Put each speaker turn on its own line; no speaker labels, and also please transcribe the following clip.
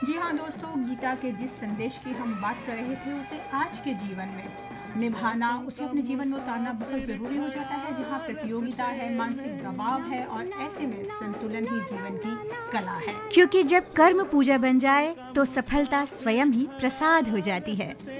जी हाँ दोस्तों, गीता के जिस संदेश की हम बात कर रहे थे उसे आज के जीवन में निभाना, उसे अपने जीवन में उतारना बहुत ज़रूरी हो जाता है। जहाँ प्रतियोगिता है, मानसिक दबाव है और ऐसे में संतुलन ही जीवन की कला है।
क्योंकि जब कर्म पूजा बन जाए तो सफलता स्वयं ही प्रसाद हो जाती है।